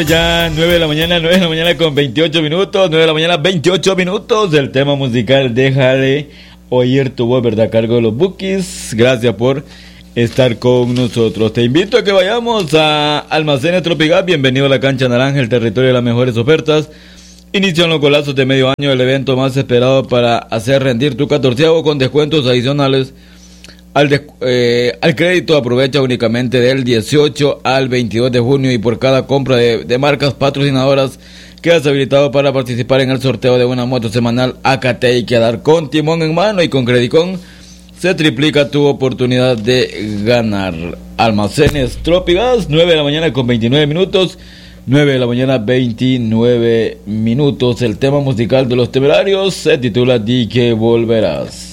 Ya 9 de la mañana con 28 minutos, 9 de la mañana 28 minutos. El tema musical Déjale oír tu voz, ¿verdad? A cargo de los Bukis. Gracias por estar con nosotros. Te invito a que vayamos a Almacenes Tropigas. Bienvenido a la Cancha Naranja, el territorio de las mejores ofertas. Inician los golazos de medio año, el evento más esperado para hacer rendir tu 14avo con descuentos adicionales. Al crédito aprovecha únicamente del 18 al 22 de junio y por cada compra de marcas patrocinadoras quedas habilitado para participar en el sorteo de una moto semanal AKT y quedar con timón en mano, y con Credicon se triplica tu oportunidad de ganar. Almacenes Tropigas, 9 de la mañana con 29 minutos, 9 de la mañana 29 minutos. El tema musical de Los Temerarios se titula Di que volverás.